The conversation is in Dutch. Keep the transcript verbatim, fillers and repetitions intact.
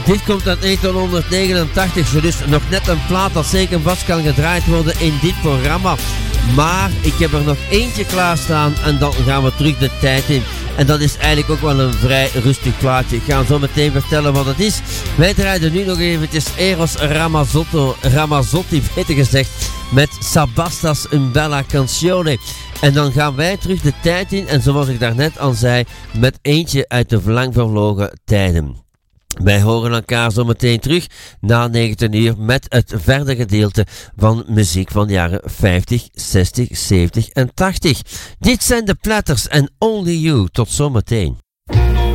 Dit komt uit negentien negenentachtig, dus nog net een plaat dat zeker vast kan gedraaid worden in dit programma. Maar ik heb er nog eentje klaarstaan en dan gaan we terug de tijd in. En dat is eigenlijk ook wel een vrij rustig plaatje. Ik ga zo meteen vertellen wat het is. Wij draaien nu nog eventjes Eros Ramazzotti, Ramazzotti beter gezegd, met Sabastas Un Bella Canzone. En dan gaan wij terug de tijd in en zoals ik daarnet al zei, met eentje uit de lang vervlogen tijden. Wij horen elkaar zo meteen terug na negentien uur met het verder gedeelte van muziek van de jaren vijftig, zestig, zeventig en tachtig. Dit zijn de Platters en Only You. Tot zometeen.